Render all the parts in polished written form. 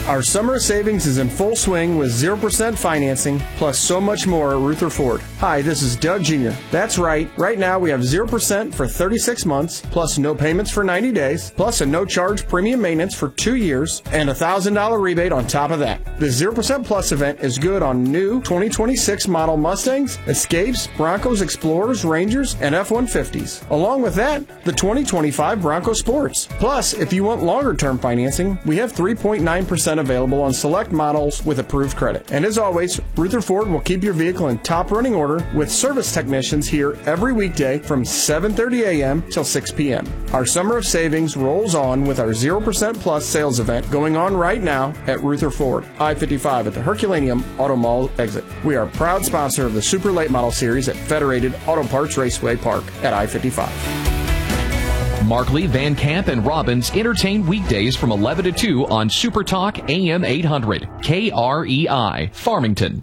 Our summer savings is in full swing with 0% financing, plus so much more at Ruther Ford. Hi, this is Doug Jr. That's right. Right now we have 0% for 36 months, plus no payments for 90 days, plus a no-charge premium maintenance for 2 years, and a $1,000 rebate on top of that. The 0% Plus event is good on new 2026 model Mustangs, Escapes, Broncos, Explorers, Rangers, and F-150s. Along with that, the 2025 Bronco Sports. Plus, if you want longer-term financing, we have 3.9% available on select models with approved credit. And as always, Ruther Ford will keep your vehicle in top running order with service technicians here every weekday from 7:30 a.m. till 6 p.m. Our summer of savings rolls on with our 0% Plus sales event going on right now at Ruther Ford, I-55 at the Herculaneum Auto Mall exit. We are a proud sponsor of the Super Late Model Series at Federated Auto Parts Raceway Park at I-55. Markley, Van Camp, and Robbins entertain weekdays from 11 to 2 on Super Talk AM 800, KREI, Farmington.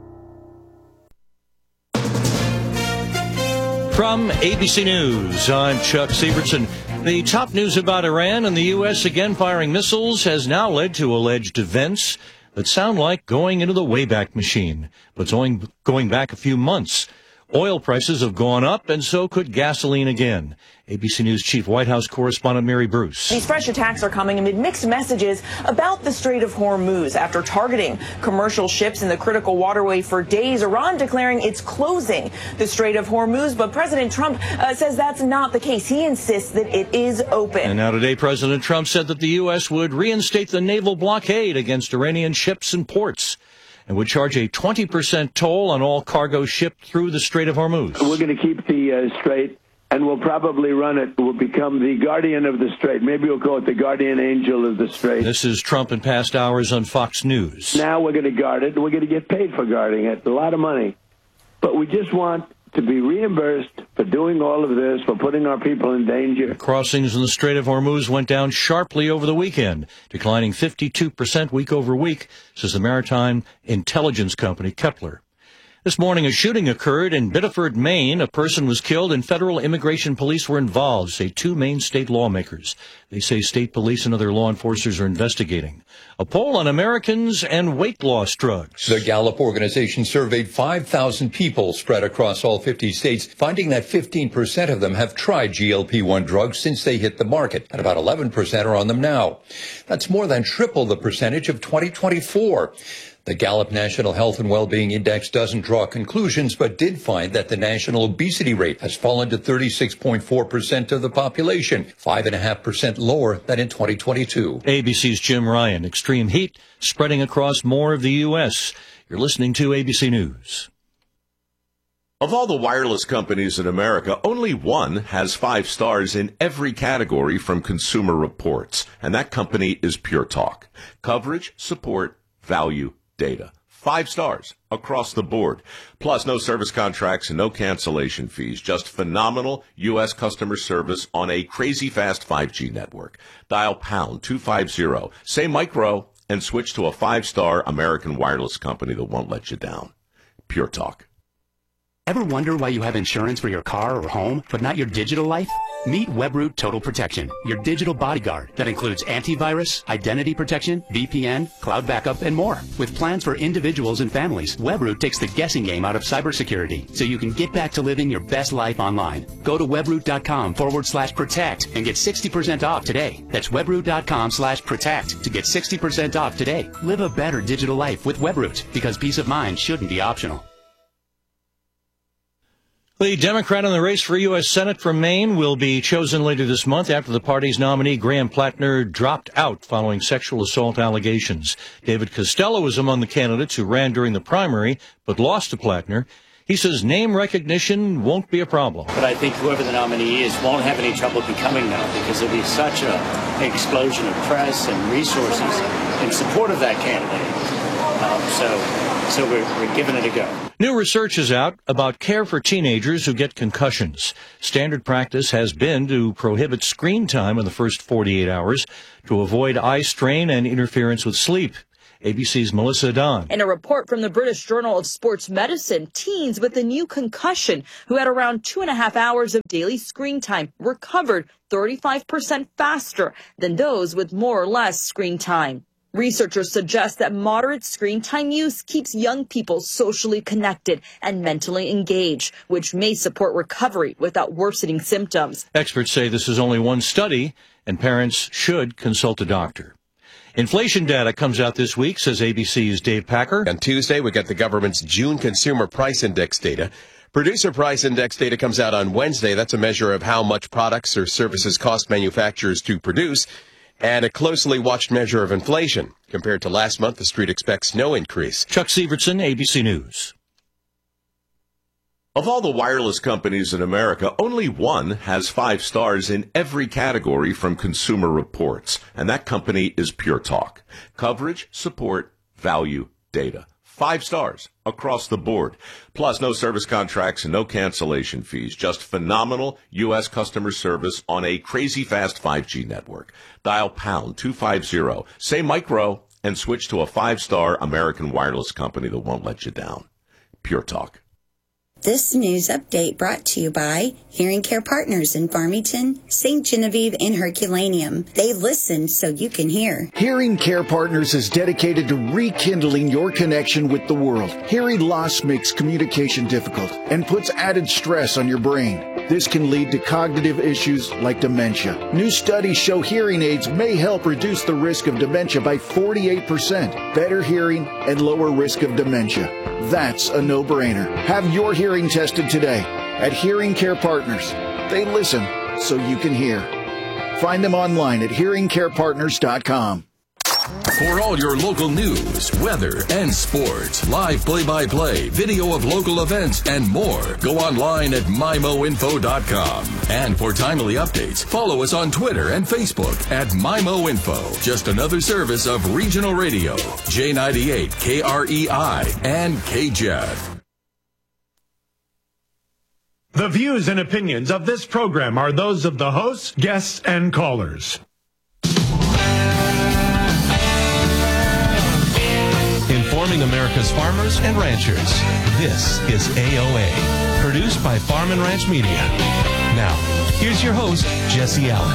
From ABC News, I'm Chuck Sievertson. The top news about Iran and the U.S. again firing missiles has now led to alleged events that sound like going into the Wayback Machine, but going back a few months. Oil prices have gone up, and so could gasoline again. ABC News Chief White House correspondent Mary Bruce. These fresh attacks are coming amid mixed messages about the Strait of Hormuz. After targeting commercial ships in the critical waterway for days, Iran declaring it's closing the Strait of Hormuz. But President Trump says that's not the case. He insists that it is open. And now today, President Trump said that the U.S. would reinstate the naval blockade against Iranian ships and ports, and would charge a 20% toll on all cargo shipped through the Strait of Hormuz. We're going to keep the strait, and we'll probably run it. We'll become the guardian of the strait. Maybe we'll call it the guardian angel of the strait. This is Trump in past hours on Fox News. Now we're going to guard it. We're going to get paid for guarding it, a lot of money. But we just want to be reimbursed for doing all of this, for putting our people in danger. Crossings in the Strait of Hormuz went down sharply over the weekend, declining 52% week over week, says the maritime intelligence company Kepler. This morning, a shooting occurred in Biddeford, Maine. A person was killed, and federal immigration police were involved, say two Maine state lawmakers. They say state police and other law enforcers are investigating. A poll on Americans and weight loss drugs. The Gallup organization surveyed 5,000 people spread across all 50 states, finding that 15% of them have tried GLP-1 drugs since they hit the market, and about 11% are on them now. That's more than triple the percentage of 2024. The Gallup National Health and Wellbeing Index doesn't draw conclusions, but did find that the national obesity rate has fallen to 36.4% of the population, 5.5% lower than in 2022. ABC's Jim Ryan. Extreme heat spreading across more of the U.S. You're listening to ABC News. Of all the wireless companies in America, only one has 5 stars in every category from Consumer Reports, and that company is Pure Talk. Coverage, support, value, data. 5 stars across the board. Plus, no service contracts and no cancellation fees. Just phenomenal U.S. customer service on a crazy fast 5G network. Dial pound 250, say micro, and switch to a 5-star American wireless company that won't let you down. Pure Talk. Ever wonder why you have insurance for your car or home, but not your digital life? Meet Webroot Total Protection, your digital bodyguard that includes antivirus, identity protection, VPN, cloud backup, and more. With plans for individuals and families, Webroot takes the guessing game out of cybersecurity so you can get back to living your best life online. Go to webroot.com/protect and get 60% off today. That's webroot.com/protect to get 60% off today. Live a better digital life with Webroot, because peace of mind shouldn't be optional. The Democrat in the race for U.S. Senate from Maine will be chosen later this month after the party's nominee, Graham Plattner, dropped out following sexual assault allegations. David Costello was among the candidates who ran during the primary but lost to Plattner. He says name recognition won't be a problem. But I think whoever the nominee is won't have any trouble becoming that, because there'll be such an explosion of press and resources in support of that candidate. So we're giving it a go. New research is out about care for teenagers who get concussions. Standard practice has been to prohibit screen time in the first 48 hours to avoid eye strain and interference with sleep. ABC's Melissa Don. In a report from the British Journal of Sports Medicine, teens with a new concussion who had around 2.5 hours of daily screen time recovered 35% faster than those with more or less screen time. Researchers suggest that moderate screen time use keeps young people socially connected and mentally engaged, which may support recovery without worsening symptoms. Experts say this is only one study, and parents should consult a doctor. Inflation data comes out this week, says ABC's Dave Packer. On Tuesday, we get the government's June Consumer Price Index data. Producer Price Index data comes out on Wednesday. That's a measure of how much products or services cost manufacturers to produce, and a closely watched measure of inflation. Compared to last month, the street expects no increase. Chuck Sievertson, ABC News. Of all the wireless companies in America, only one has 5 stars in every category from Consumer Reports, and that company is Pure Talk. Coverage, support, value, data. 5 stars across the board. Plus, no service contracts and no cancellation fees. Just phenomenal U.S. customer service on a crazy fast 5G network. Dial pound 250, say micro, and switch to a 5-star American wireless company that won't let you down. Pure Talk. This news update brought to you by Hearing Care Partners in Farmington, St. Genevieve, and Herculaneum. They listen so you can hear. Hearing Care Partners is dedicated to rekindling your connection with the world. Hearing loss makes communication difficult and puts added stress on your brain. This can lead to cognitive issues like dementia. New studies show hearing aids may help reduce the risk of dementia by 48%. Better hearing and lower risk of dementia. That's a no-brainer. Have your hearing tested today at Hearing Care Partners. They listen so you can hear. Find them online at hearingcarepartners.com. For all your local news, weather, and sports, live play-by-play, video of local events, and more, go online at MIMOinfo.com. And for timely updates, follow us on Twitter and Facebook at MIMOinfo. Just another service of Regional Radio, J98, KREI, and KJED. The views and opinions of this program are those of the hosts, guests, and callers. Informing America's farmers and ranchers. This is AOA, produced by Farm and Ranch Media. Now, here's your host, Jesse Allen.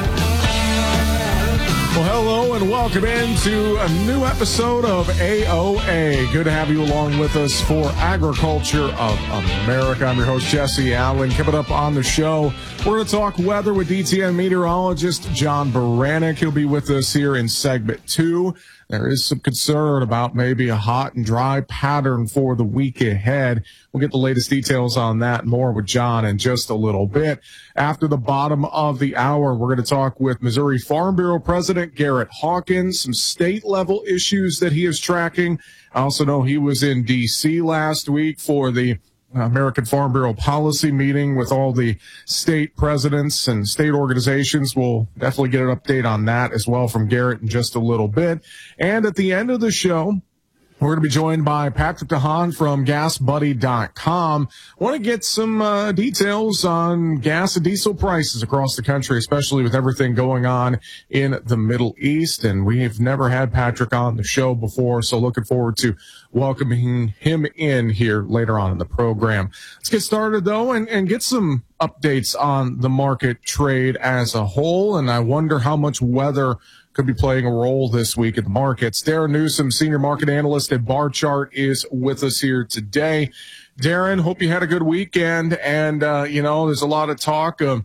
Well, hello and welcome into a new episode of AOA. Good to have you along with us for Agriculture of America. I'm your host, Jesse Allen. Coming up on the show, we're going to talk weather with DTN meteorologist John Baranek. He'll be with us here in segment 2. There is some concern about maybe a hot and dry pattern for the week ahead. We'll get the latest details on that and more with John in just a little bit. After the bottom of the hour, we're going to talk with Missouri Farm Bureau President Garrett Hawkins, some state-level issues that he is tracking. I also know he was in D.C. last week for the American Farm Bureau policy meeting with all the state presidents and state organizations. We'll definitely get an update on that as well from Garrett in just a little bit. And at the end of the show, we're going to be joined by Patrick DeHaan from GasBuddy.com. Want to get some details on gas and diesel prices across the country, especially with everything going on in the Middle East. And we've never had Patrick on the show before, so looking forward to welcoming him in here later on in the program. Let's get started, though, and get some updates on the market trade as a whole. And I wonder how much weather could be playing a role this week in the markets. Darren Newsom, senior market analyst at Bar Chart, is with us here today. Darren, hope you had a good weekend. And, there's a lot of talk of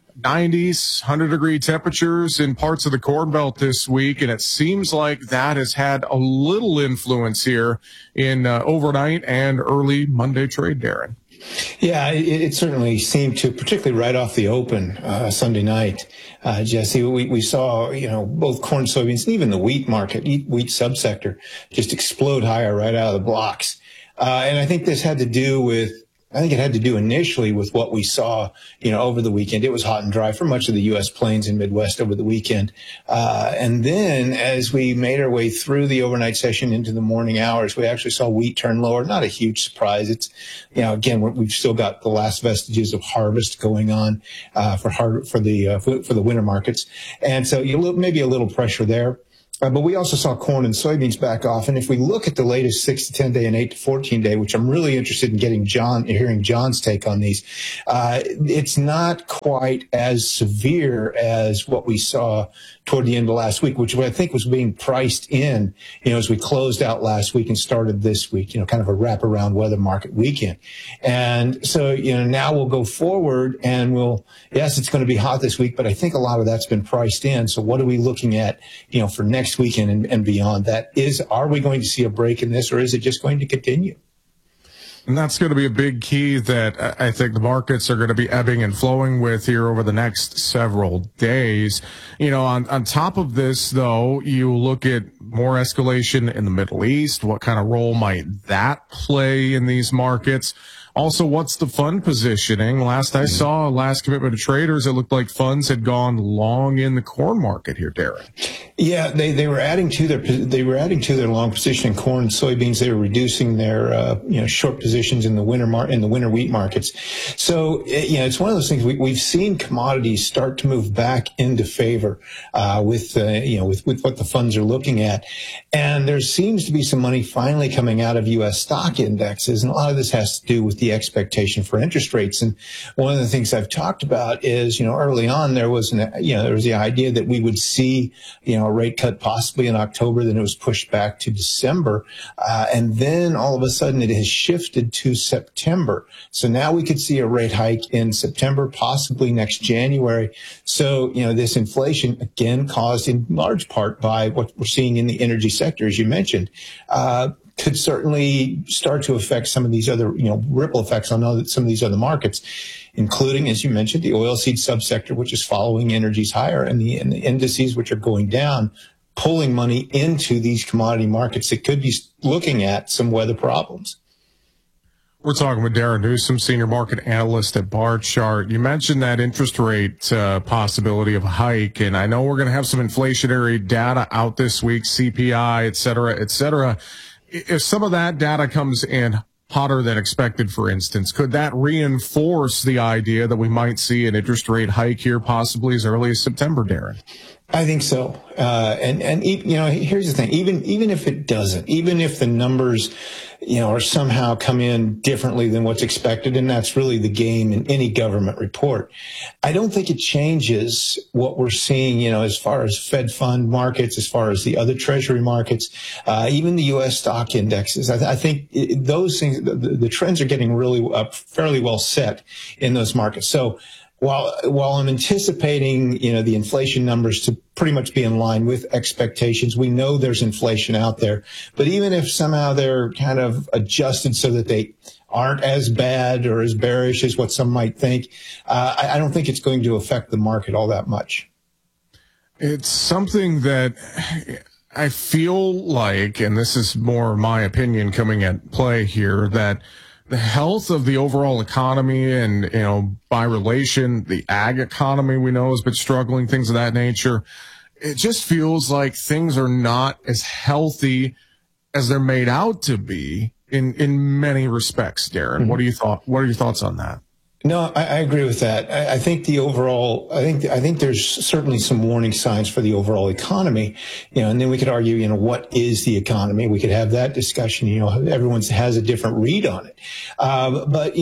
90s, 100-degree temperatures in parts of the Corn Belt this week. And it seems like that has had a little influence here in overnight and early Monday trade, Darren. Yeah, it certainly seemed to, particularly right off the open Sunday night, Jesse. We saw, both corn, soybeans, and even the wheat market, wheat subsector, just explode higher right out of the blocks. And I think this had to do with, initially with what we saw, over the weekend. It was hot and dry for much of the U.S. plains and Midwest over the weekend. And then as we made our way through the overnight session into the morning hours, we actually saw wheat turn lower. Not a huge surprise. It's, again, we've still got the last vestiges of harvest going on, for the winter markets. And so maybe a little pressure there. But we also saw corn and soybeans back off. And if we look at the latest 6 to 10 day and 8 to 14 day, which I'm really interested in hearing John's take on these, it's not quite as severe as what we saw toward the end of last week, which I think was being priced in, as we closed out last week and started this week, kind of a wraparound weather market weekend. And so, now we'll go forward and yes, it's going to be hot this week, but I think a lot of that's been priced in. So what are we looking at, for next weekend and beyond? Are we going to see a break in this, or is it just going to continue? And that's going to be a big key that I think the markets are going to be ebbing and flowing with here over the next several days. On top of this, though, you look at more escalation in the Middle East. What kind of role might that play in these markets? Also, what's the fund positioning? Last I saw, last commitment of traders, it looked like funds had gone long in the corn market here, Darren. Yeah, they were adding to their long position in corn and soybeans. They were reducing their short positions in the winter wheat markets. So it's one of those things we've seen commodities start to move back into favor with what the funds are looking at, and there seems to be some money finally coming out of U.S. stock indexes, and a lot of this has to do with the expectation for interest rates. And one of the things I've talked about is, early on there was the idea that we would see, a rate cut possibly in October, then it was pushed back to December. And then all of a sudden it has shifted to September. So now we could see a rate hike in September, possibly next January. So, this inflation, again, caused in large part by what we're seeing in the energy sector, as you mentioned, could certainly start to affect some of these other, ripple effects on some of these other markets, including, as you mentioned, the oilseed subsector, which is following energies higher, and the indices, which are going down, pulling money into these commodity markets that could be looking at some weather problems. We're talking with Darren Newsom, senior market analyst at Barchart. You mentioned that interest rate possibility of a hike, and I know we're going to have some inflationary data out this week, CPI, et cetera, et cetera. If some of that data comes in hotter than expected, for instance, could that reinforce the idea that we might see an interest rate hike here possibly as early as September, Darren? I think so. And here's the thing, even if it doesn't, even if the numbers, are somehow come in differently than what's expected, and that's really the game in any government report, I don't think it changes what we're seeing, as far as Fed fund markets, as far as the other treasury markets, even the U.S. stock indexes. I think those things, the trends are getting really fairly well set in those markets. So, While I'm anticipating, the inflation numbers to pretty much be in line with expectations, we know there's inflation out there. But even if somehow they're kind of adjusted so that they aren't as bad or as bearish as what some might think, I don't think it's going to affect the market all that much. It's something that I feel like, and this is more my opinion coming at play here, that the health of the overall economy and, by relation, the ag economy we know has been struggling, things of that nature. It just feels like things are not as healthy as they're made out to be in many respects, Darren. Mm-hmm. What are your thoughts on that? No, I agree with that. I think I think there's certainly some warning signs for the overall economy, and then we could argue, what is the economy? We could have that discussion. Everyone has a different read on it. But,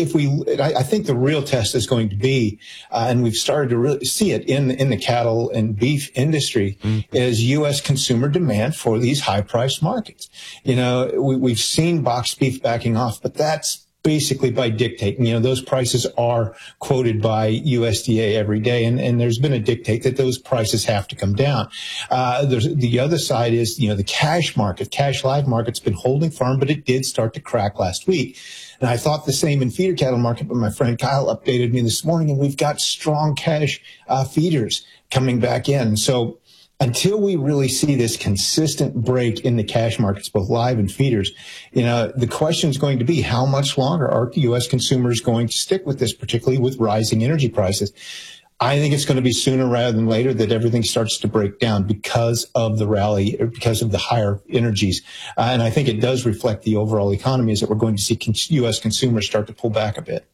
I think the real test is going to be, and we've started to really see it in the cattle and beef industry, is U.S. consumer demand for these high priced markets. We've seen boxed beef backing off, but that's basically by dictate. Those prices are quoted by USDA every day, and there's been a dictate that those prices have to come down. The other side is, the cash market. Cash live market's been holding firm, but it did start to crack last week. And I thought the same in feeder cattle market, but my friend Kyle updated me this morning, and we've got strong cash feeders coming back in. So until we really see this consistent break in the cash markets, both live and feeders, the question is going to be, how much longer are U.S. consumers going to stick with this, particularly with rising energy prices? I think it's going to be sooner rather than later that everything starts to break down because of the rally, or because of the higher energies. And I think it does reflect the overall economy, is that we're going to see U.S. consumers start to pull back a bit.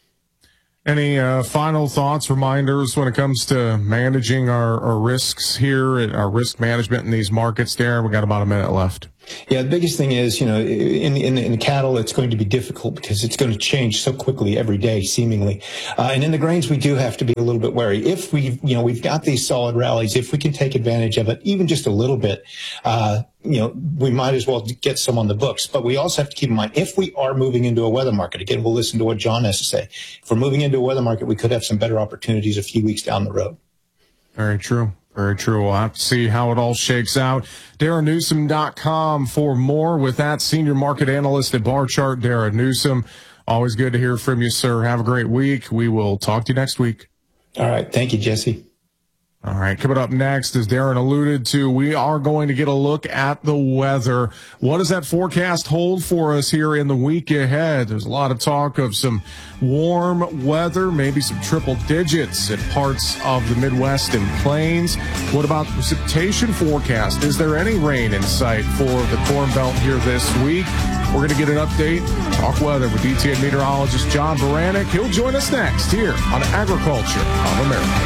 Any final thoughts, reminders when it comes to managing our risks here, and our risk management in these markets, Darren? We got about a minute left. Yeah, the biggest thing is, in cattle, it's going to be difficult because it's going to change so quickly every day, seemingly. And in the grains, we do have to be a little bit wary. If we've got these solid rallies, if we can take advantage of it, even just a little bit, we might as well get some on the books. But we also have to keep in mind, if we are moving into a weather market, again, we'll listen to what John has to say. If we're moving into a weather market, we could have some better opportunities a few weeks down the road. Very true. Very true. We'll have to see how it all shakes out. DarrenNewsom.com for more with that senior market analyst at Bar Chart, Darren Newsom. Always good to hear from you, sir. Have a great week. We will talk to you next week. All right. Thank you, Jesse. All right, coming up next, as Darren alluded to, we are going to get a look at the weather. What does that forecast hold for us here in the week ahead? There's a lot of talk of some warm weather, maybe some triple digits in parts of the Midwest and Plains. What about the precipitation forecast? Is there any rain in sight for the Corn Belt here this week? We're going to get an update, talk weather with DTN meteorologist John Baranek. He'll join us next here on Agriculture of America.